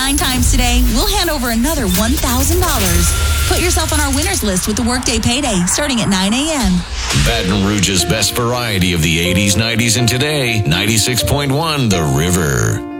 9 times today, we'll hand over another $1,000. Put yourself on our winners list with the Workday Payday starting at 9 a.m. Baton Rouge's best variety of the 80s, 90s, and today. 96.1 The River.